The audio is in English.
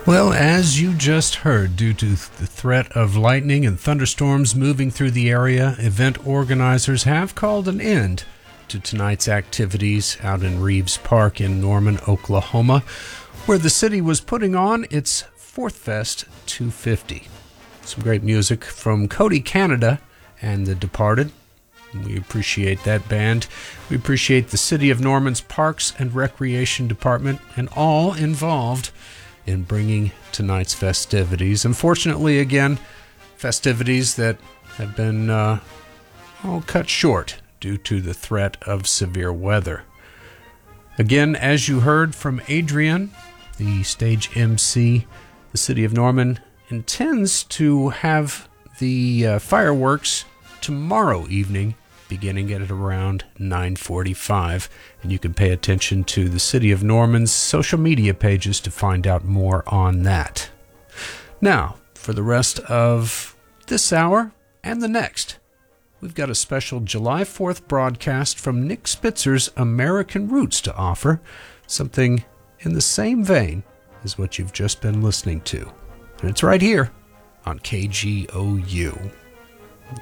Well, as you just heard, due to the threat of lightning and thunderstorms moving through the area, event organizers have called an end to tonight's activities out in Reeves Park in Norman, Oklahoma, where the city was putting on its Fourth Fest 250. Some great music from Cody Canada and The Departed. We appreciate that band. We appreciate the City of Norman's Parks and Recreation Department and all involved in bringing tonight's festivities. Unfortunately, again, festivities that have been all cut short due to the threat of severe weather. Again, as you heard from Adrian, the stage MC, the City of Norman intends to have the fireworks tomorrow evening, beginning at around 9:45, and you can pay attention to the City of Norman's social media pages to find out more on that. Now, for the rest of this hour and the next, we've got a special July 4th broadcast from Nick Spitzer's American Roots to offer, something in the same vein as what you've just been listening to. And it's right here on KGOU.